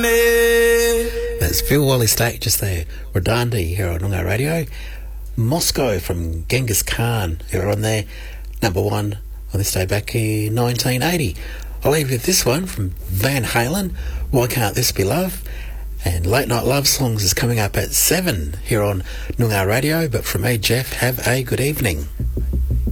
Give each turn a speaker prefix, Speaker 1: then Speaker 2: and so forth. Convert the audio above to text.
Speaker 1: That's Phil Wally State just there. Rodandi here on Noongar Radio. Moscow from Genghis Khan here on there. Number one on this day back in 1980. I'll leave you with this one from Van Halen. Why Can't This Be Love? And Late Night Love Songs is coming up at 7 here on Noongar Radio. But from me, Jeff, have a good evening.